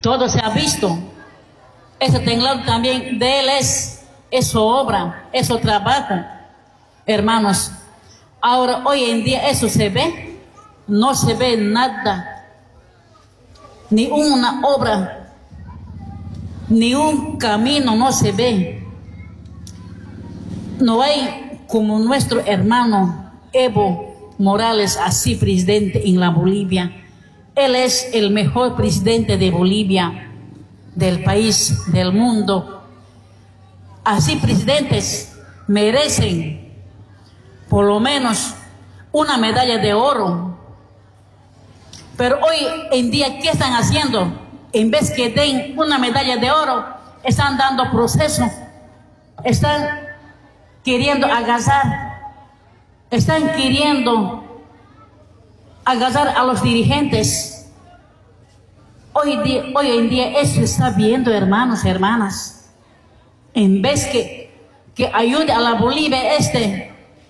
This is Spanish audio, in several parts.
todo se ha visto. Ese tinglado también de él es su obra, es su trabajo, hermanos. Ahora, hoy en día eso se ve, no se ve nada, ni una obra, ni un camino no se ve. No hay como nuestro hermano Evo Morales, así presidente en la Bolivia. Él es el mejor presidente de Bolivia, del país, del mundo. Así presidentes merecen por lo menos una medalla de oro. Pero hoy en día, ¿qué están haciendo? En vez que den una medalla de oro, están dando proceso, están queriendo agasar, están queriendo agasar a los dirigentes. Hoy en día eso está viendo, hermanos, hermanas. En vez que ayude a la Bolivia este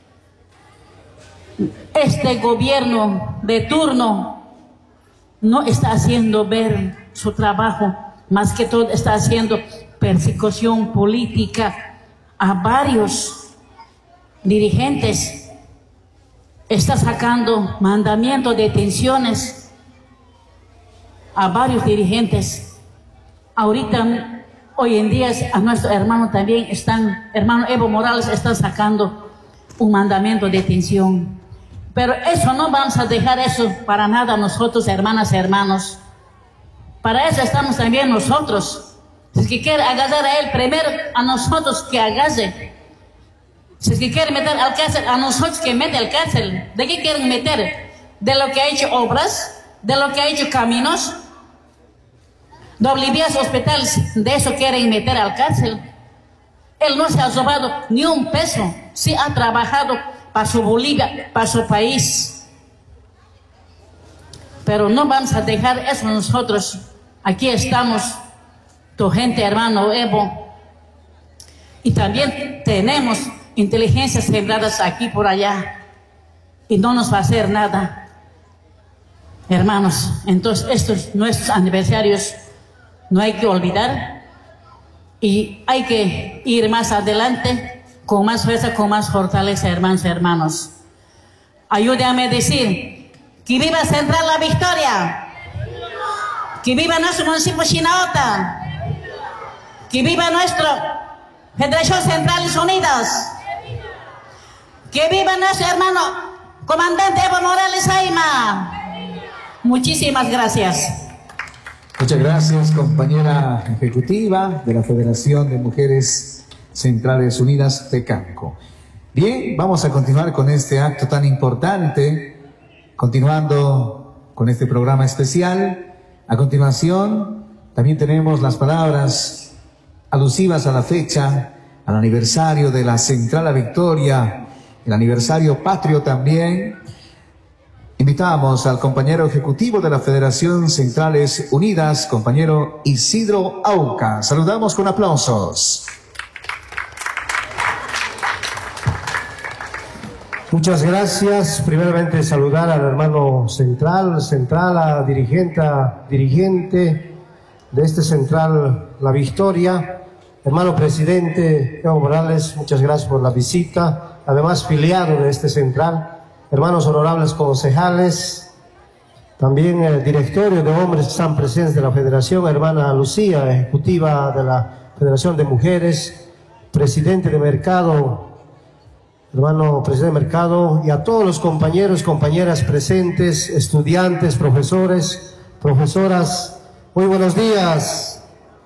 gobierno de turno, no está haciendo ver su trabajo, más que todo está haciendo persecución política a varios dirigentes. Está sacando mandamientos de detenciones a varios dirigentes. Ahorita, hoy en día, a nuestro hermano también hermano Evo Morales está sacando un mandamiento de detención. Pero eso no vamos a dejar eso para nada nosotros, hermanas y hermanos. Para eso estamos también nosotros. Si es que quiere agarrar a él, primero a nosotros que agarre. Si es que quiere meter al cárcel, a nosotros que mete al cárcel. ¿De qué quieren meter? ¿De lo que ha hecho obras? ¿De lo que ha hecho caminos? Doble vías, hospitales, de eso quieren meter al cárcel. Él no se ha robado ni un peso, sí ha trabajado para su Bolivia, para su país. Pero no vamos a dejar eso nosotros. Aquí estamos, tu gente, hermano Evo. Y también tenemos inteligencias sembradas aquí por allá. Y no nos va a hacer nada. Hermanos, entonces estos nuestros aniversarios no hay que olvidar. Y hay que ir más adelante, con más fuerza, con más fortaleza, hermanos y hermanos. Ayúdame a decir, que viva Central La Victoria, que viva nuestro municipio Chinaota, que viva nuestra Federación Centrales Unidas, que viva nuestro hermano comandante Evo Morales Ayma. Muchísimas gracias. Muchas gracias, compañera ejecutiva de la Federación de Mujeres Centrales Unidas de Canco. Bien, vamos a continuar con este acto tan importante, continuando con este programa especial. A continuación, también tenemos las palabras alusivas a la fecha, al aniversario de la Central La Victoria, el aniversario patrio también. Invitamos al compañero ejecutivo de la Federación Centrales Unidas, compañero Isidro Auca. Saludamos con aplausos. Muchas gracias. Primeramente saludar al hermano Central, a dirigente de este Central La Victoria. Hermano presidente Evo Morales, muchas gracias por la visita. Además, filiado de este Central. Hermanos honorables concejales, también el directorio de hombres que están presentes de la Federación, hermana Lucía, ejecutiva de la Federación de Mujeres, presidente de mercado, hermano presidente de mercado, y a todos los compañeros, compañeras presentes, estudiantes, profesores, profesoras, muy buenos días.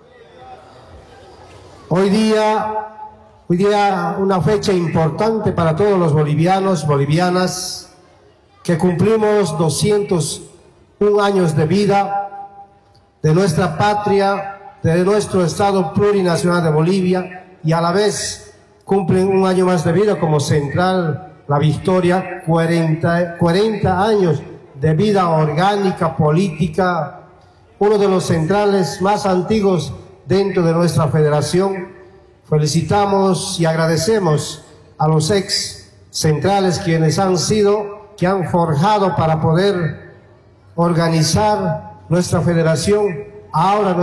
Hoy día una fecha importante para todos los bolivianos, bolivianas, que cumplimos 201 años de vida de nuestra patria, de nuestro Estado plurinacional de Bolivia, y a la vez cumplen un año más de vida como Central La Victoria, 40 años de vida orgánica, política, uno de los centrales más antiguos dentro de nuestra federación. Felicitamos y agradecemos a los ex centrales que han forjado para poder organizar nuestra federación. Ahora